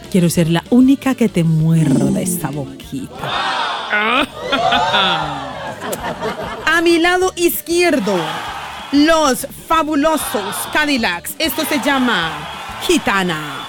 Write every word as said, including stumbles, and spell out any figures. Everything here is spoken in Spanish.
Quiero ser la única que te muerde esta boquita. A mi lado izquierdo, los fabulosos Cadillacs. Esto se llama Gitana.